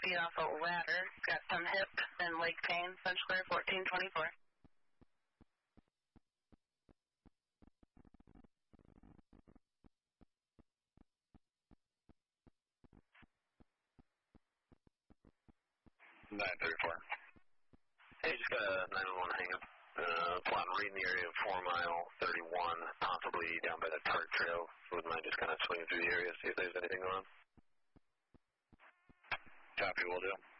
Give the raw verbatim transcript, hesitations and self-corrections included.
feet off a ladder. Got some hip and leg pain. Sun Square fourteen twenty-four. nine thirty-four. Hey, just got a nine one one hang-up. Uh, plotting read in the area of four mile thirty-one, possibly down by the Tart Trail. Wouldn't mind just kind of swinging through the area, see if there's anything going on. Copy, will do.